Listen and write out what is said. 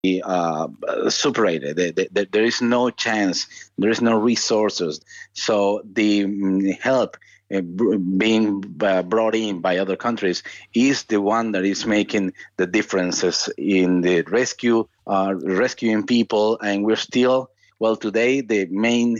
separated. There is no chance. There is no resources. So the help being brought in by other countries is the one that is making the differences in the rescuing people. And we're still, well, today the main